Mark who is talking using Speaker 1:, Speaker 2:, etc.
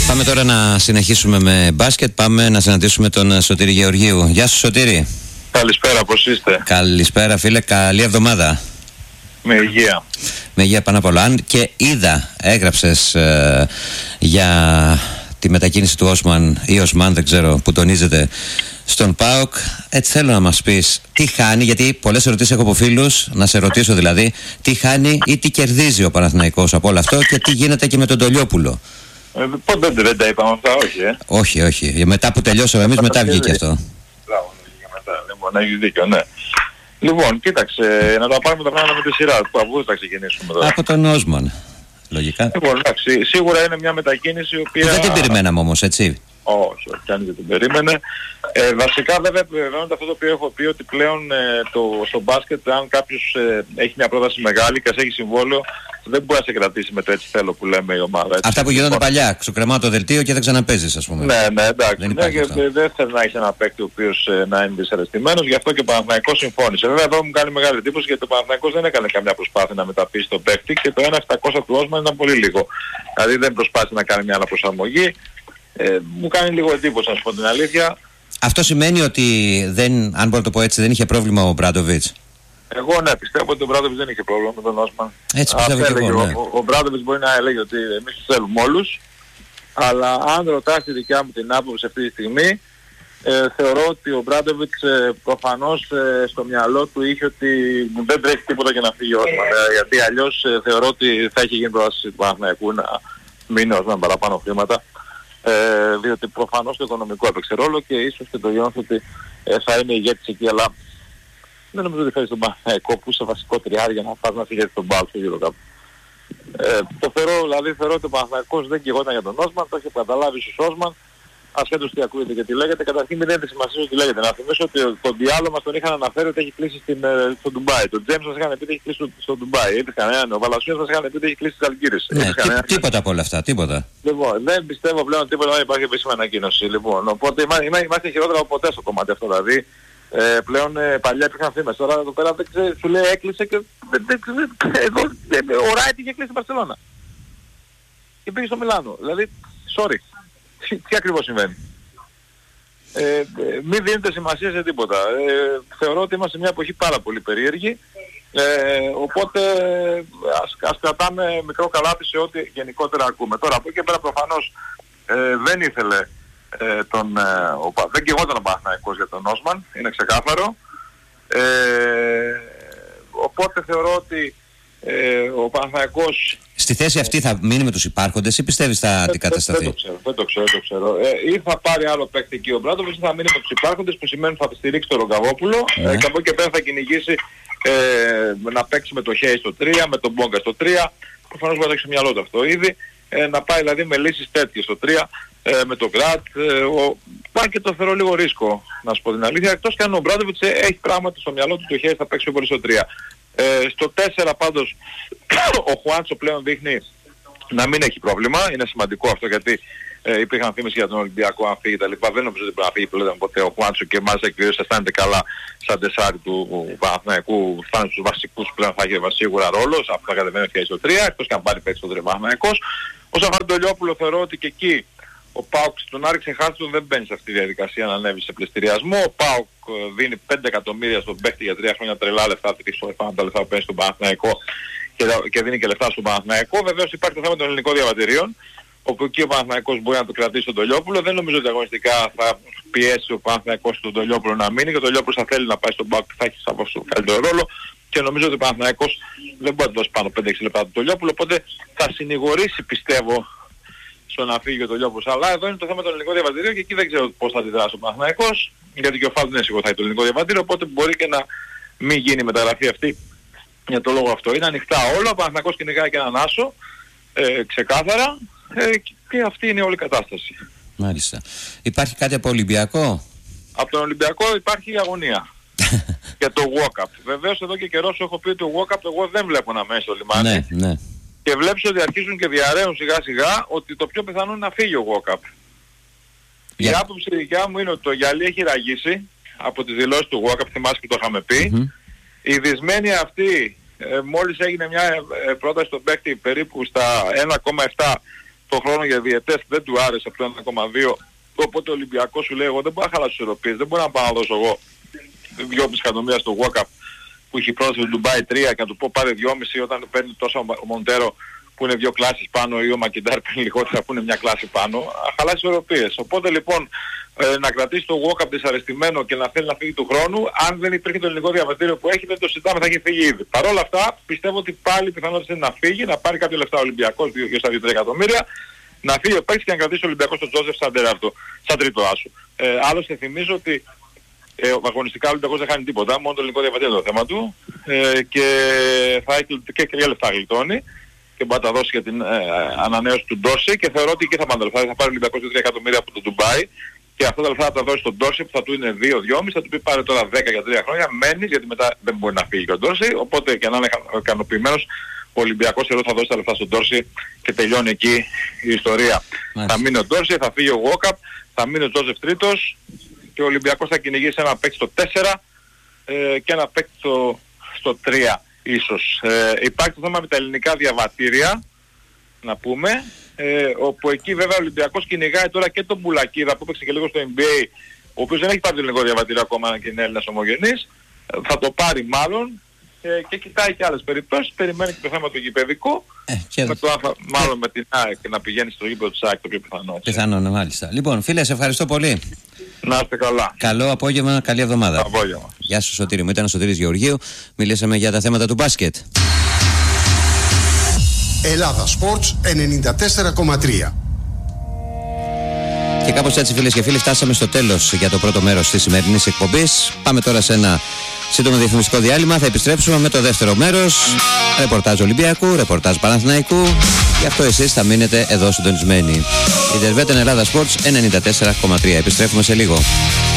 Speaker 1: Πάμε τώρα να συνεχίσουμε με μπάσκετ. Πάμε να συναντήσουμε τον Σωτήρη Γεωργίου. Γεια σου, Σωτήρη.
Speaker 2: Καλησπέρα, πώς είστε?
Speaker 1: Καλησπέρα, φίλε. Καλή εβδομάδα.
Speaker 2: Με υγεία.
Speaker 1: Με υγεία πάνω απ' όλα. Αν και είδα, έγραψες για τη μετακίνηση του Όσμαν ή Οσμάν, δεν ξέρω, που τονίζεται στον ΠΑΟΚ. Έτσι θέλω να μας πεις τι χάνει, γιατί πολλές ερωτήσεις έχω από φίλους, να σε ρωτήσω δηλαδή, τι χάνει ή τι κερδίζει ο Παναθηναϊκός από όλο αυτό και τι γίνεται και με τον Τολιόπουλο.
Speaker 2: Πότε δεν τα είπαμε αυτά, όχι,
Speaker 1: Όχι. Μετά που τελειώσαμε εμείς, μετά βγήκε αυτό.
Speaker 2: Μπράβο, βγήκε μετά. Λοιπόν, έχεις δίκιο, ναι. Λοιπόν, κοίταξε, να τα πάρουμε τα πράγματα με τη σειρά. Από πού θα ξεκινήσουμε τώρα?
Speaker 1: Από τον Όσμαν, λογικά.
Speaker 2: Λοιπόν, εντάξει, σίγουρα είναι μια μετακίνηση η οποία...
Speaker 1: Δεν την περιμέναμε όμως, έτσι.
Speaker 2: Όχι, κανείς δεν την περίμενε. Βασικά βέβαια επιβεβαιώνεται αυτό το οποίο έχω πει, ότι πλέον στο μπάσκετ, αν κάποιος έχει μια πρόταση μεγάλη και έχει συμβόλαιο, δεν μπορεί να σε κρατήσει με το έτσι θέλω που λέμε η ομάδα. Έτσι.
Speaker 1: Αυτά που γίνονται παλιά, ξουκρεμά το δελτίο και δεν ξαναπέζεις, ας πούμε.
Speaker 2: Ναι, εντάξει. Δεν θέλει να έχει ένα παίκτη ο οποίος να είναι δυσαρεστημένος, γι' αυτό και ο Παναθηναϊκός συμφώνησε. Βέβαια εδώ μου κάνει μεγάλη εντύπωση, γιατί ο Παναθηναϊκός δεν έκανε καμιά προσπάθεια να μεταπίσει τον παίκτη και το 1.700 του Όσμαν ήταν πολύ λίγο. Δηλαδή δεν προσπάθησε να κάνει μια αναπροσαρμογή. Μου κάνει λίγο εντύπωση, να σου πω την αλήθεια.
Speaker 1: Αυτό σημαίνει ότι δεν, αν μπορώ να το πω έτσι, δεν είχε πρόβλημα ο Μπράντοβιτς.
Speaker 2: Εγώ ναι, πιστεύω ότι ο Μπράντοβιτς δεν είχε πρόβλημα με τον Όσμαν.
Speaker 1: Έτσι πιστεύω και εγώ, ναι.
Speaker 2: Ο Μπράντοβιτς μπορεί να έλεγε ότι εμείς τους θέλουμε όλους, αλλά αν ρωτάς τη δικιά μου την άποψη αυτή τη στιγμή, θεωρώ ότι ο Μπράντοβιτς προφανώς στο μυαλό του είχε ότι δεν τρέχει τίποτα για να φύγει ο Όσμαν. Γιατί αλλιώς θεωρώ ότι θα είχε γίνει πρόταση του Παναθηναϊκού να μείνει ο Όσμαν παραπάνω χρήματα. Διότι προφανώς το οικονομικό έπαιξε ρόλο και ίσως και το γεγονός ότι θα είναι ηγέτης εκεί, αλλά δεν νομίζω ότι φέρει τον Παναθηναϊκό που είσαι βασικό τριάρι για να πας να φύγει τον μπάλ στο γύρο κάπου. Το θεωρώ ότι ο Παναθηναϊκός δεν κυγόταν για τον Όσμαν, το είχε καταλάβει στους Όσμαν, ασχέτως τι ακούγεται και τι λέγεται. Καταρχήν μην δίνετε σημασία ότι λέγεται. Να θυμίσω ότι τον Διάλο μας τον είχαν αναφέρει ότι έχει κλείσει στο Ντουμπάι. Τον Τζέμς μας είχαν πει ότι έχει κλείσει στο Ντουμπάι. Ο Βαλασσιός μας είχαν πει ότι έχει κλείσει στις Αλγύρες.
Speaker 1: Ναι, τίποτα από όλα αυτά, τίποτα.
Speaker 2: Λοιπόν, δεν πιστεύω πλέον τίποτα να υπάρχει επίσημη ανακοίνωση. Λοιπόν, οπότε είμαστε χειρότερα από ποτέ στο κομμάτι αυτό. Δηλαδή, πλέον παλιά υπήρχαν φήμες. Τώρα εδώ πέρα σου λέει έκλεισε και ο Ράιτ είχε κλείσει στην Μπαρσελόνα. Και πήγε στο Μιλάνο. Δηλαδή, sorry. Τι ακριβώς συμβαίνει? Μην δίνετε σημασία σε τίποτα. Θεωρώ ότι είμαστε σε μια εποχή πάρα πολύ περίεργη. Οπότε ας κρατάμε μικρό καλάθι σε ό,τι γενικότερα ακούμε. Τώρα από εκεί πέρα προφανώς δεν ήθελε δεν κυγόταν ο Παναθηναϊκός για τον Όσμαν, είναι ξεκάθαρο. Οπότε θεωρώ ότι ο Παναθηναϊκός...
Speaker 1: Στη θέση αυτή θα μείνει με τους υπάρχοντες ή πιστεύεις θα αντικατασταθεί?
Speaker 2: Δεν το ξέρω. Ή θα πάρει άλλο παίκτη εκεί ο Μπράντοβιτς ή θα μείνει με τους υπάρχοντες, που σημαίνει θα στηρίξει τον Ρογκαβόπουλο και από εκεί πέρα θα κυνηγήσει να παίξει με το Χέι στο 3, με τον Μπόγκα στο 3. Προφανώς μπορεί να έχει στο μυαλό του αυτό ήδη. Να πάει δηλαδή με λύσεις τέτοιες στο 3, με το Γκρατ. Πάει και το θεωρώ λίγο ρίσκο, να σου πω την αλήθεια. Εκτός και αν ο Μπράντοβιτς έχει πράγματι στο μυαλό του το Χέι θα παίξει πιο πολύ στο 3. Στο 4 πάντως ο Χουάντσο πλέον δείχνει να μην έχει πρόβλημα. Είναι σημαντικό αυτό, γιατί υπήρχαν φήμες για τον Ολυμπιακό αν φύγει τα λοιπά. Δεν νομίζω ότι μπορεί να φύγει πλέον ποτέ ο Χουάντσο και μάλιστα κυρίως αισθάνεται καλά σαν τεσάρι του Παναθηναϊκού. Φτάνει στους βασικούς πλέον, θα έχει σίγουρα ρόλο. Αυτό θα κατεβαίνει και στο 3, εκτός και αν πάρει παίξει στο 3 Παναθηναϊκός. Όσον αφορά τον Τολιόπουλο, θεωρώ ότι και εκεί ο ΠΑΟΚ τον Άρη Ξεχάστον δεν μπαίνει σε αυτή τη διαδικασία να ανέβει σε πληστηριασμό. Ο ΠΑΟΚ δίνει 5 εκατομμύρια στον παίχτη για 3 χρόνια, τρελά λεφτά, 3 φορές πάνω τα λεφτά που παίρνει στον Παναθηναϊκό και δίνει και λεφτά στον Παναθηναϊκό. Βεβαίως υπάρχει το θέμα των ελληνικών διαβατηρίων, όπου εκεί ο Παναθηναϊκός μπορεί να το κρατήσει τον Τολιόπουλο. Δεν νομίζω ότι αγωνιστικά θα πιέσει ο Παναθηναϊκός τον Τολιόπουλο να μείνει, και ο Τολιόπουλος θα θέλει να πάει στον ΠΑΟΚ και θα έχει σαφώς καλύτερο ρόλο. Και νομίζω ότι ο Παναθηναϊκός δεν μπορεί να δώσει πάνω 5-6 λεπτά του Τολιόπουλο, οπότε θα συνηγορήσει, πιστεύω, στο να φύγει ο Τολιόπουλος. Αλλά εδώ είναι το θέμα των ελληνικών διαβατηρίων και εκεί δεν ξέρω πώς θα αντιδράσει ο Παναθηναϊκός, γιατί και ο Φάλ δεν σίγουρα θα έχει το ελληνικό διαβατήριο, οπότε μπορεί και να μην γίνει η μεταγραφή αυτή για το λόγο αυτό. Είναι ανοιχτά όλα, ο Παναθηναϊκός κυνηγάει και έναν άσο, ξεκάθαρα, και αυτή είναι όλη η κατάσταση.
Speaker 1: Μάλιστα. Υπάρχει κάτι από Ολυμπιακό?
Speaker 2: Από τον Ολυμπιακό υπάρχει η αγωνία. Και το walk-up. Βεβαίως εδώ και καιρό σου έχω πει ότι το walk-up εγώ δεν βλέπω να μένει στο λιμάνι.
Speaker 1: Ναι.
Speaker 2: Και βλέπεις ότι αρχίζουν και διαρρέουν σιγά σιγά ότι το πιο πιθανό είναι να φύγει ο walk-up. Η άποψη δικιά μου είναι ότι το γυαλί έχει ραγίσει από τις δηλώσεις του walk-up, θυμάσαι που το είχαμε πει. Η δυσμένη αυτή, μόλις έγινε μια πρόταση στον παίκτη περίπου στα 1,7, το χρόνο για διαιτές δεν του άρεσε από το 1,2. Οπότε ο Ολυμπιακός σου λέει εγώ δεν μπορώ να χαλάσω τις ισορροπίες, δεν μπορώ να πάω να δώσω εγώ 2,5 εκατομμύρια στο Walkup που έχει πρόσθεση του Dubai 3 και να του πω πάρε 2,5 όταν παίρνει τόσο ο Μοντέρο που είναι 2 κλάσεις πάνω ή ο Μακιντάρ παίρνει λιγότερα που είναι μια κλάση πάνω, χαλάσει τις ισορροπίες. Οπότε λοιπόν να κρατήσει το Walkup δυσαρεστημένο και να θέλει να φύγει του χρόνου, αν δεν υπήρχε το ελληνικό διαβατήριο που έχει δεν το συζητάμε, θα έχει φύγει ήδη. Παρ' όλα αυτά πιστεύω ότι πάλι πιθανότητα είναι να φύγει, να πάρει κάποια λεφτά ο Ολυμπιακός, 2-3 εκατομμύρια, να φύγει ο παίκτης και να κρατήσει ο Ολυμπιακός τον Τζόζεφ σαν τρίτο άσο. Άλλωστε θυμίζω ότι αγωνιστικά ο Ολυμπιακός δεν χάνει τίποτα, μόνο το ελληνικό διαβατήριο το θέμα του και θα έχει και λεφτά γλιτώνει και μπορεί να τα δώσει για την ανανέωση του Ντόρση και θεωρώ ότι εκεί θα πάνε τα λεφτά. Θα πάρει ο Ολυμπιακός 2-3 εκατομμύρια από το Ντουμπάι και αυτά τα λεφτά θα τα δώσει στον Ντόρση που θα του είναι 2-2,5, θα του πει πάρε τώρα 10 για 3 χρόνια, μένεις γιατί μετά δεν μπορεί να φύγει ο Ντόρση, οπότε και να είναι ικανοποιημένος ο Ολυμπιακός εδώ θα δώσει τα λεφτά στον Ντόρση και τελειώνει εκεί η ιστορία. Θα μείνει ο Ντόρση, θα φύγει ο Walkup, θα μείνει ο Τζόζεφ τρίτος και ο Ολυμπιακός θα κυνηγήσει ένα παίκτη στο 4 και ένα παίκτη στο 3 ίσως. Υπάρχει το θέμα με τα ελληνικά διαβατήρια, να πούμε, όπου εκεί βέβαια ο Ολυμπιακός κυνηγάει τώρα και τον Μπουλακίδα που έπαιξε και λίγο στο NBA, ο οποίος δεν έχει πάρει το ελληνικό διαβατήριο ακόμα και είναι Έλληνας ομογενής, θα το πάρει μάλλον και κοιτάει και άλλες περιπτώσεις, περιμένει και το θέμα το γηπεδικό, μάλλον με την ΑΕΚ να πηγαίνει στο γήπεδο της ΑΕΚ το πιο πιθανό.
Speaker 1: Πιθανό, ναι, μάλιστα. Λοιπόν, φίλε, σε ευχαριστώ πολύ.
Speaker 2: Να είστε καλά.
Speaker 1: Καλό απόγευμα, καλή εβδομάδα.
Speaker 2: Απόγευμα.
Speaker 1: Γεια σου Σωτήρη μου, ήταν ο Σωτήρης Γεωργίου. Μιλήσαμε για τα θέματα του μπάσκετ.
Speaker 3: Ελλάδα Sports 94,3.
Speaker 1: Και κάπως έτσι φίλες και φίλοι φτάσαμε στο τέλος για το πρώτο μέρος της σημερινής εκπομπής. Πάμε τώρα σε ένα σύντομο διαφημιστικό διάλειμμα. Θα επιστρέψουμε με το δεύτερο μέρος. Ρεπορτάζ Ολυμπιακού, ρεπορτάζ Παναθηναϊκού. Γι' αυτό εσείς θα μείνετε εδώ συντονισμένοι. Η Ιντερβέτεν Ελλάδα Sports 94,3. Επιστρέφουμε σε λίγο.